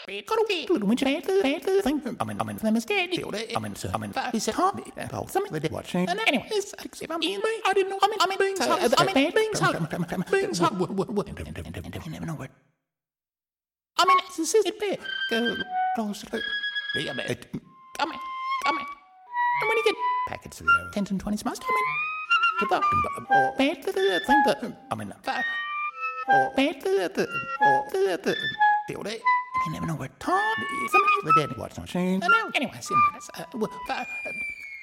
got away, little winch, bad thing. I'm in, them is dead. I'm in, he said, oh, something they're watching. And anyway, I'm in, I didn't know, I'm in, beings, I'm in, beings, you never know what. I'm in, this is it, bad. Go, close to it. Come in. And when you get packets of 10s and 20s must, I'm in. Or bad thing, but I'm in. Or bad or you never know where Tom is. Somebody's the dead watch machine. And now, anyway,